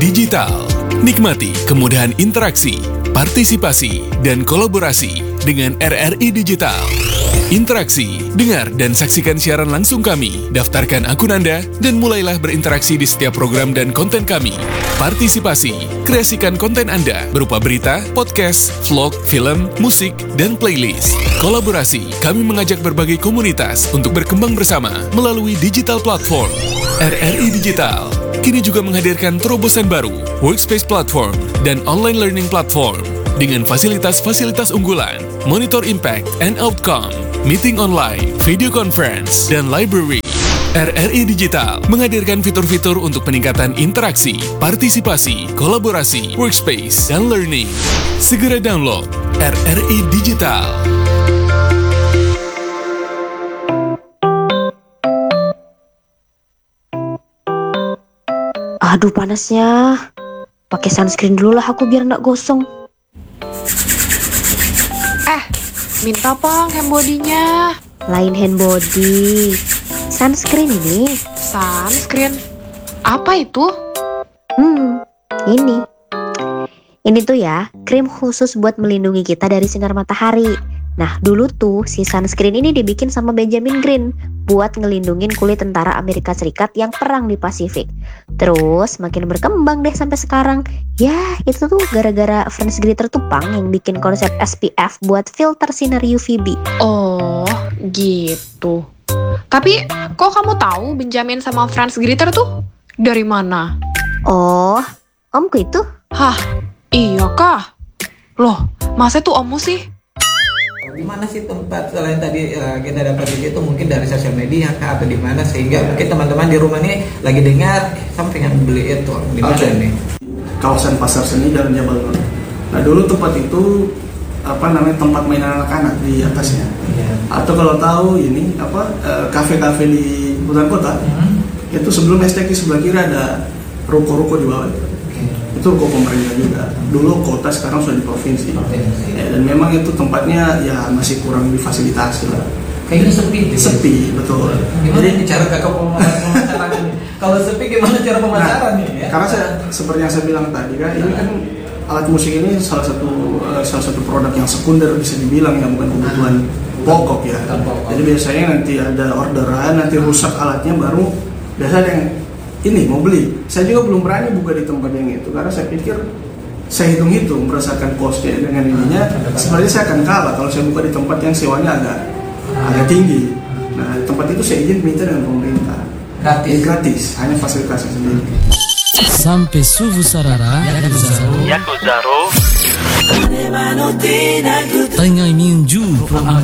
Digital. Nikmati kemudahan interaksi, partisipasi, dan kolaborasi dengan RRI Digital. Interaksi, dengar dan saksikan siaran langsung kami, daftarkan akun Anda, dan mulailah berinteraksi di setiap program dan konten kami. Partisipasi, kreasikan konten Anda berupa berita, podcast, vlog, film, musik, dan playlist. Kolaborasi, kami mengajak berbagai komunitas untuk berkembang bersama melalui digital platform. RRI Digital kini juga menghadirkan terobosan baru, workspace platform, dan online learning platform dengan fasilitas-fasilitas unggulan, monitor impact and outcome, meeting online, video conference, dan library. RRI Digital menghadirkan fitur-fitur untuk peningkatan interaksi, partisipasi, kolaborasi, workspace, dan learning. Segera download RRI Digital. Aduh panasnya. Pakai sunscreen dulu lah aku biar nggak gosong. Minta pang hand body-nya. Lain hand body, sunscreen ini. Sunscreen? Apa itu? Ini tuh ya, krim khusus buat melindungi kita dari sinar matahari. Nah, dulu tuh si sunscreen ini dibikin sama Benjamin Green buat ngelindungin kulit tentara Amerika Serikat yang perang di Pasifik. Terus makin berkembang deh sampai sekarang. Ya, itu tuh gara-gara Franz Griter tuh Pang yang bikin konsep SPF buat filter sinar UVB. Oh, gitu. Tapi, kok kamu tahu Benjamin sama Franz Griter tuh dari mana? Oh, omku itu? Hah, iya kah? Loh, masa tuh ommu sih? Di mana sih tempat selain tadi kita dapat itu mungkin dari sosial media kah atau di mana sehingga mungkin teman-teman di rumah nih lagi dengar saya pengen beli itu di mana nih? Kawasan Pasar Seni Jalan Jabal Nur. Nah dulu tempat itu tempat mainan anak-anak di atasnya. Atau kalau tahu ini kafe-kafe di hutan kota itu sebelum STK sebelah kiri ada ruko-ruko di bawah itu. Itu ruko pemerintah juga. Dulu kota, sekarang sudah di provinsi. Dan memang itu tempatnya ya masih kurang difasilitasi lah. Kayaknya sepi. Sepi, betul. Gimana cara kakak pemasaran ini? Kalau sepi gimana cara pemasaran nih? Ya? Karena seperti yang saya bilang tadi kan, ini kan alat musik ini salah satu produk yang sekunder bisa dibilang, yang bukan kebutuhan pokok ya. Jadi biasanya nanti ada orderan, nanti rusak alatnya baru biasa ada yang ini mau beli. Saya juga belum berani buka di tempat yang itu karena saya pikir saya hitung merasakan costnya dengan ininya sebenarnya saya akan kalah kalau saya buka di tempat yang sewanya agak tinggi. Nah di tempat itu saya izin minta dengan pemerintah gratis hanya fasilitasnya sendiri. Sampai subuh sarara Yakuzaro Tengah minggu